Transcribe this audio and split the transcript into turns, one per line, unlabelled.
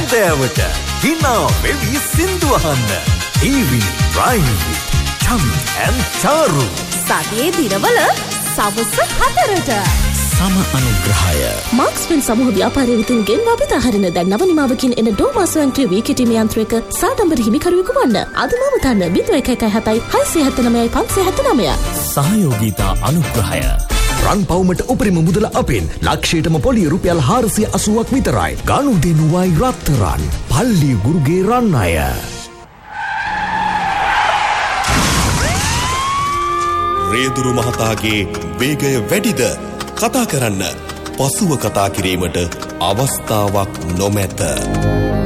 හැන්දෑවට hina වෙවි සින්දු අහන්න. TV prime Chami and චාරු.
සතියේ දිනවල සවස් 4ට.
සම අනුග්‍රහය.
මාක්ස්වෙන් සමූහ ව්‍යාපාරය විසින් ගෙන්වා බෙදා හරින දැන් නව නිමාවකින් එන ඩෝමා ස්වයංක්‍රීය වී කිටීම යන්ත්‍රයක සාඩම්බර හිමිකරුවෙකු වන්න. අදම වතන්න 0117 679 579.
සහයෝගීතා අනුග්‍රහය. රන් පවුමට උපරිම මුදල අපෙන් ලක්ෂයටම පොලිය රුපියල් 480ක් විතරයි. ගනු දෙනුවයි රත්තරන්. පල්ලි ගුරුගේ රන් අය.
රේදුරු මහතාගේ වේගය වැඩිද? කතා කරන්න. පසුව කතා කිරීමට අවස්ථාවක් නොමැත.